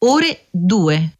ore 2.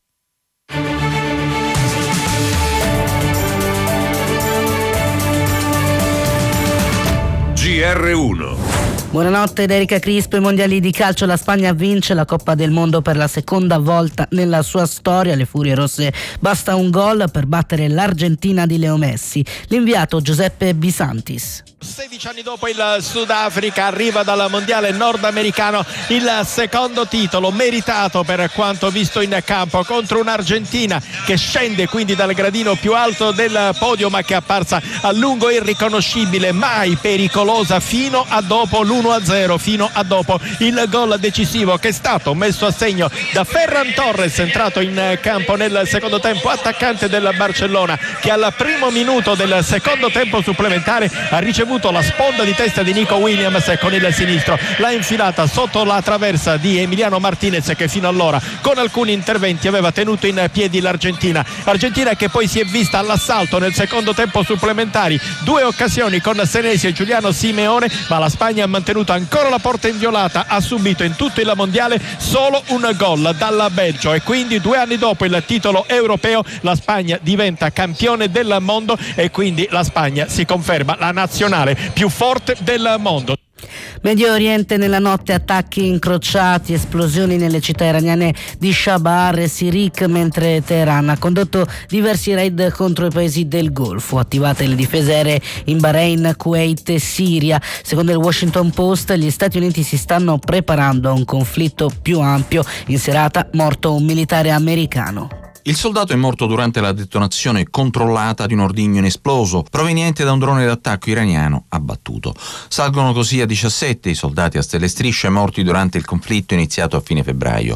GR1. Buonanotte da Erika Crispo. I mondiali di calcio, la Spagna vince la Coppa del Mondo per la seconda volta nella sua storia. Le Furie Rosse basta un gol per battere l'Argentina di Leo Messi. L'inviato Giuseppe Bisantis. 16 anni dopo il Sudafrica arriva dal mondiale nordamericano il secondo titolo meritato per quanto visto in campo contro un'Argentina che scende quindi dal gradino più alto del podio, ma che è apparsa a lungo irriconoscibile, mai pericolosa fino a dopo l'1-0, fino a dopo il gol decisivo che è stato messo a segno da Ferran Torres, entrato in campo nel secondo tempo, attaccante del Barcellona, che al primo minuto del secondo tempo supplementare ha ricevuto la sponda di testa di Nico Williams con il sinistro, l'ha infilata sotto la traversa di Emiliano Martinez, che fino allora con alcuni interventi aveva tenuto in piedi l'Argentina che poi si è vista all'assalto nel secondo tempo supplementari, 2 occasioni con Senesi e Giuliano Simeone, ma la Spagna ha mantenuto ancora la porta inviolata, ha subito in tutto il mondiale solo un gol dal Belgio e quindi 2 anni dopo il titolo europeo la Spagna diventa campione del mondo e quindi la Spagna si conferma la nazionale più forte del mondo. Medio Oriente nella notte, attacchi incrociati, esplosioni nelle città iraniane di Shabar e Sirik, mentre Teheran ha condotto diversi raid contro i paesi del Golfo, attivate le difese aeree in Bahrain, Kuwait e Siria. Secondo il Washington Post, gli Stati Uniti si stanno preparando a un conflitto più ampio. In serata morto un militare americano. Il soldato è morto durante la detonazione controllata di un ordigno inesploso proveniente da un drone d'attacco iraniano abbattuto. Salgono così a 17 i soldati a stelle e strisce morti durante il conflitto iniziato a fine febbraio,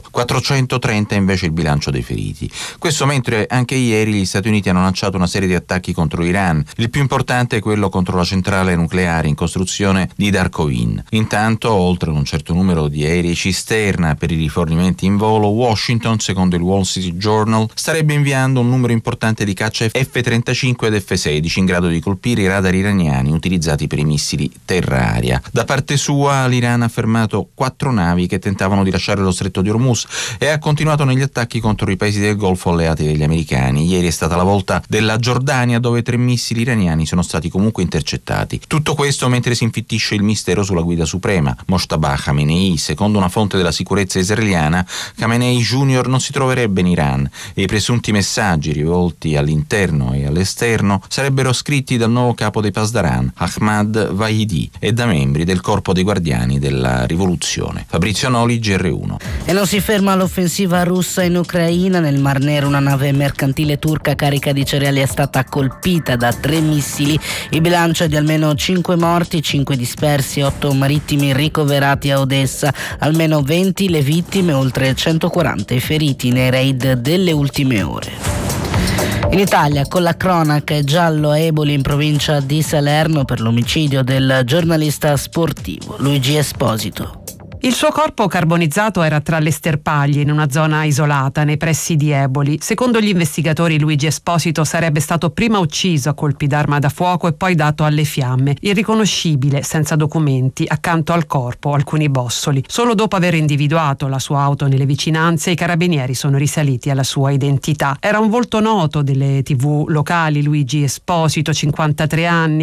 430 invece il bilancio dei feriti. Questo mentre anche ieri gli Stati Uniti hanno lanciato una serie di attacchi contro l'Iran, il più importante è quello contro la centrale nucleare in costruzione di Darkovin. Intanto, oltre ad un certo numero di aerei cisterna per i rifornimenti in volo, Washington, secondo il Wall Street Journal, starebbe inviando un numero importante di caccia F-35 ed F-16 in grado di colpire i radar iraniani utilizzati per i missili terra-aria. Da parte sua, l'Iran ha fermato 4 navi che tentavano di lasciare lo stretto di Hormuz e ha continuato negli attacchi contro i paesi del Golfo alleati degli americani. Ieri è stata la volta della Giordania, dove 3 missili iraniani sono stati comunque intercettati. Tutto questo mentre si infittisce il mistero sulla guida suprema, Mojtaba Khamenei. Secondo una fonte della sicurezza israeliana, Khamenei Jr. non si troverebbe in Iran e i presunti messaggi rivolti all'interno e all'esterno sarebbero scritti dal nuovo capo dei Pasdaran, Ahmad Vahidi, e da membri del corpo dei guardiani della rivoluzione. Fabrizio Noli, GR1. E non si ferma l'offensiva russa in Ucraina. Nel Mar Nero una nave mercantile turca carica di cereali è stata colpita da 3 missili. Il bilancio è di almeno 5 morti, 5 dispersi, 8 marittimi ricoverati a Odessa, almeno 20 le vittime, oltre 140 i feriti nei raid delle ultime ore. In Italia, con la cronaca, è giallo a Eboli in provincia di Salerno per l'omicidio del giornalista sportivo Luigi Esposito. Il suo corpo carbonizzato era tra le sterpaglie in una zona isolata nei pressi di Eboli. Secondo gli investigatori, Luigi Esposito sarebbe stato prima ucciso a colpi d'arma da fuoco e poi dato alle fiamme, irriconoscibile, senza documenti, accanto al corpo alcuni bossoli. Solo dopo aver individuato la sua auto nelle vicinanze, i carabinieri sono risaliti alla sua identità. Era un volto noto delle TV locali, Luigi Esposito, 53 anni,